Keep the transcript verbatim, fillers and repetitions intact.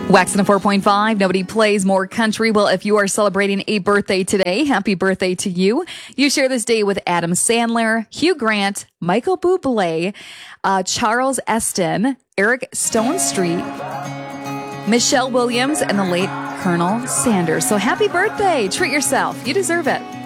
Waxing a four point five. Nobody plays more country. Well, if you are celebrating a birthday today, happy birthday to you. You share this day with Adam Sandler, Hugh Grant, Michael Bublé, uh, Charles Esten, Eric Stonestreet, Michelle Williams, and the late Colonel Sanders. So happy birthday. Treat yourself. You deserve it.